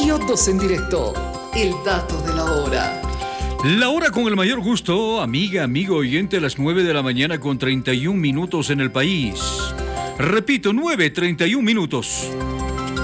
Yodos en directo. El dato de la hora. La hora con el mayor gusto, amiga, amigo oyente, a las 9 de la mañana con 31 minutos en el país. Repito, 9:31 minutos.